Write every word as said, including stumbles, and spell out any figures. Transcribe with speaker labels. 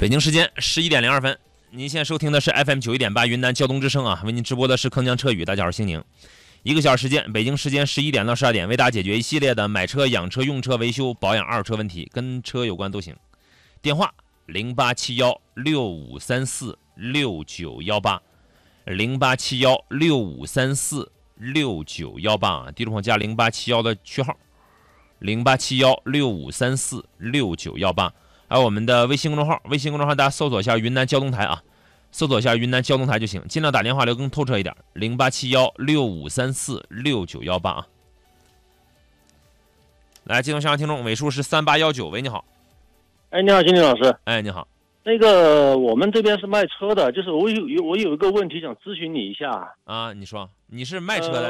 Speaker 1: 北京时间十一点零二分，您现在收听的是 F M 九一点八云南交通之声啊，为您直播的是铿锵车语。大家好，我是星宁。一个小时时间，北京时间十一点到十二点，为大家解决一系列的买车、养车、用车、维修、保养、二手车问题，跟车有关都行。电话零八七幺六五三四六九幺八，零八七幺六五三四六九幺八啊，地图上加零八七幺的区号，零八七幺六五三四六九幺八。还有我们的微信公众号，微信公众号大家搜索一下云南交通台啊，搜索一下云南交通台就行，尽量打电话留更透彻一点，零八七幺六五三四六九幺八啊。来，接通上听众尾数是三八幺九，喂，你好。
Speaker 2: 哎，你好，金林老师。
Speaker 1: 哎，你好。
Speaker 2: 那个我们这边是卖车的，就是我有有我有一个问题想咨询你一下
Speaker 1: 啊，你说你是卖车的，